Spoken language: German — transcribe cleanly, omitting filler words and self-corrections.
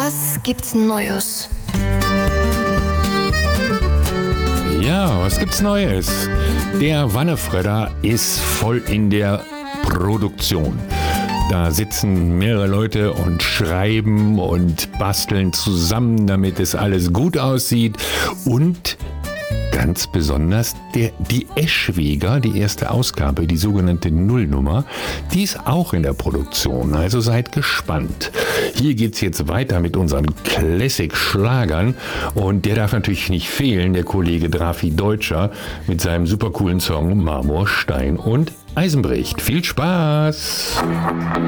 Was gibt's Neues? Ja, was gibt's Neues? Der Wannefredder ist voll in der Produktion. Da sitzen mehrere Leute und schreiben und basteln zusammen, damit es alles gut aussieht. Und ganz besonders die Eschweger, die erste Ausgabe, die sogenannte Nullnummer, die ist auch in der Produktion. Also seid gespannt. Hier geht's jetzt weiter mit unseren Classic-Schlagern. Und der darf natürlich nicht fehlen, der Kollege Drafi Deutscher mit seinem super coolen Song Marmor, Stein und Eisenbricht. Viel Spaß!